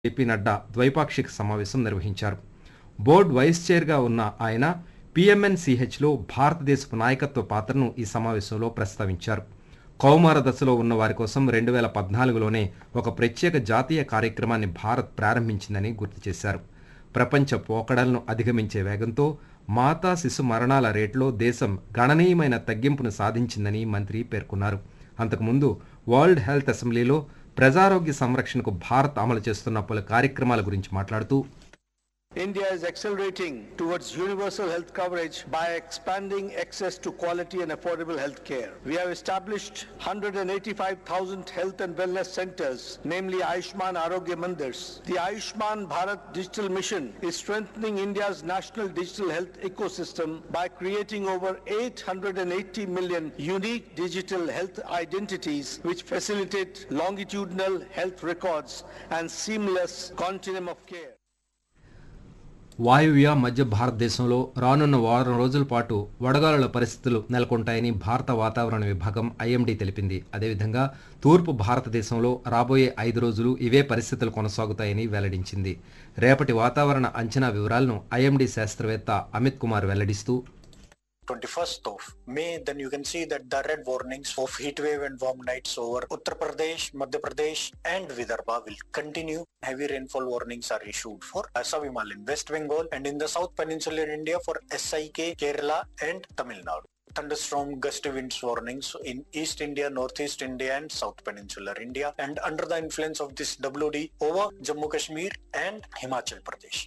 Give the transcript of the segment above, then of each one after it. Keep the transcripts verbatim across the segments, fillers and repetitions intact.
JP Nadda ద్వైపాక్షిక సమావేశం నిర్వహించారు. బోర్డు వైస్ చైర్గా ఉన్న ఆయన పీఎంఎన్సీహెచ్లో భారతదేశపు నాయకత్వ పాత్రను ఈ సమావేశంలో ప్రస్తావించారు. కౌమార దశలో ఉన్న వారి కోసం రెండు వేల పద్నాలుగులోనే ఒక ప్రత్యేక జాతీయ కార్యక్రమాన్ని భారత్ ప్రారంభించిందని గుర్తు చేశారు. ప్రపంచ పోకడలను అధిగమించే వేగంతో మాతా శిశు మరణాల రేటులో దేశం గణనీయమైన తగ్గింపును సాధించిందని మంత్రి పేర్కొన్నారు. అంతకుముందు వరల్డ్ హెల్త్ అసెంబ్లీలో ప్రజారోగ్య సంరక్షణకు భారత్ అమలు చేస్తున్న పలు కార్యక్రమాల గురించి మాట్లాడుతూ India is accelerating towards universal health coverage by expanding access to quality and affordable health care. We have established one hundred eighty-five thousand health and wellness centers, namely Ayushman Arogya Mandirs. The Ayushman Bharat Digital Mission is strengthening India's national digital health ecosystem by creating over eight hundred eighty million unique digital health identities which facilitate longitudinal health records and seamless continuum of care. వాయువ్య మధ్య భారతదేశంలో రానున్న వారం రోజుల పాటు వడగాలుల పరిస్థితులు నెలకొంటాయని భారత వాతావరణ విభాగం ఐఎండీ తెలిపింది. అదేవిధంగా తూర్పు భారతదేశంలో రాబోయే ఐదు రోజులు ఇవే పరిస్థితులు కొనసాగుతాయని వెల్లడించింది. రేపటి వాతావరణ అంచనా వివరాలను ఐఎండీ శాస్త్రవేత్త Amit Kumar వెల్లడిస్తూ twenty-first of May, then you can see that the red warnings of heat wave and warm nights over Uttar Pradesh, Madhya Pradesh and Vidarbha will continue. Heavy rainfall warnings are issued for Assam-Himalayan, West Bengal and in the South Peninsular India for S I K, Kerala and Tamil Nadu. Thunderstorm gusty winds warnings in East India, Northeast India and South Peninsular India and under the influence of this W D over Jammu Kashmir and Himachal Pradesh.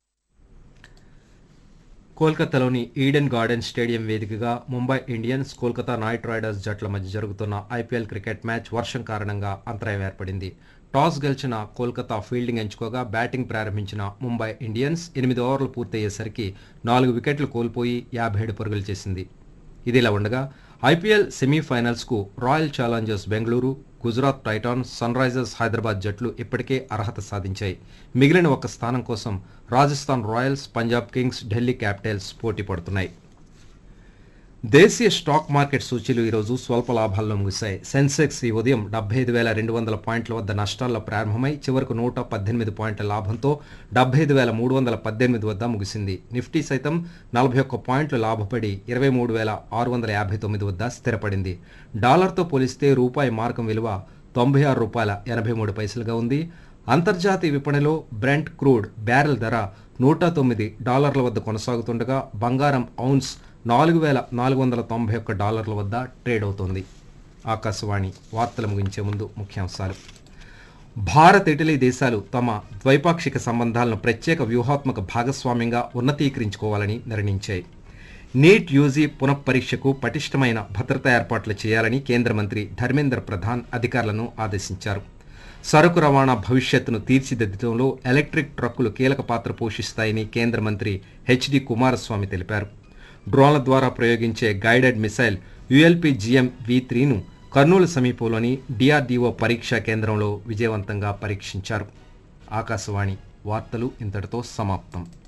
కోల్కతాలోని Eden garden stadium వేదికగా Mumbai Indians, Kolkata night riders జట్ల మధ్య జరుగుతున్న IPL cricket match వర్షం కారణంగా అంతరాయం ఏర్పడింది. Toss గెలిచిన కోల్కతా ఫీల్డింగ్ ఎంచుకోగా బ్యాటింగ్ ప్రారంభించిన ముంబై ఇండియన్స్ ఎనిమిది ఓవర్లు పూర్తయ్యేసరికి నాలుగు వికెట్లు కోల్పోయి యాభై ఏడు పరుగులు చేసింది. ఇదిలా ఉండగా IPL సెమీఫైనల్స్కు royal Challengers Bengaluru, Gujarat Titans, sun Risers Hyderabad జట్లు ఇప్పటికే అర్హత సాధించాయి. మిగిలిన ఒక స్థానం కోసం Rajasthan Royals, Punjab Kings, Delhi Capitals పోటీ పడుతున్నాయి. దేశీయ స్టాక్ మార్కెట్ సూచీలు ఈరోజు స్వల్ప లాభాల్లో ముగిశాయి. సెన్సెక్స్ ఈ ఉదయం డెబ్బై ఐదు వేల రెండు వందల పాయింట్ల వద్ద నష్టాల్లో ప్రారంభమై చివరకు నూట పద్దెనిమిది పాయింట్ల లాభంతో డెబ్బై ఐదు వేల మూడు వందల పద్దెనిమిది వద్ద ముగిసింది. నిఫ్టీ సైతం నలభై ఒక్క పాయింట్లు లాభపడి ఇరవై మూడు వేల ఆరు వందల యాభై తొమ్మిది వద్ద స్థిరపడింది. డాలర్తో పోలిస్తే రూపాయి మార్కం విలువ తొంభై ఆరు రూపాయల ఎనభై మూడు పైసలుగా ఉంది. అంతర్జాతీయ విపణిలో బ్రెంట్ క్రూడ్ బ్యారెల్ ధర నూట తొమ్మిది డాలర్ల వద్ద కొనసాగుతుండగా బంగారం ఔన్స్ నాలుగు వేల నాలుగు వందల తొంభై ఒక్క డాలర్ల వద్ద ట్రేడ్ అవుతోంది. ఆకాశవాణి వార్తలు ముగించే ముందు ముఖ్యాంశాలు. భారత్, ఇటలీ దేశాలు తమ ద్వైపాక్షిక సంబంధాలను ప్రత్యేక వ్యూహాత్మక భాగస్వామ్యంగా ఉన్నతీకరించుకోవాలని నిర్ణయించాయి. నీట్ యూజీ పునఃపరీక్షకు పటిష్టమైన భద్రతా ఏర్పాట్లు చేయాలని కేంద్ర మంత్రి ధర్మేంద్ర ప్రధాన్ అధికారులను ఆదేశించారు. సరుకు రవాణా భవిష్యత్తును తీర్చిదిద్దడంలో ఎలక్ట్రిక్ ట్రక్కులు కీలక పాత్ర పోషిస్తాయని కేంద్ర మంత్రి హెచ్డి కుమారస్వామి తెలిపారు. డ్రోన్ల ద్వారా ప్రయోగించే గైడెడ్ మిసైల్ యుఎల్పిజిఎం వి త్రీను కర్నూలు సమీపంలోని డిఆర్డీఓ పరీక్షా కేంద్రంలో విజయవంతంగా పరీక్షించారు. ఆకాశవాణి వార్తలు ఇంతటితో సమాప్తం.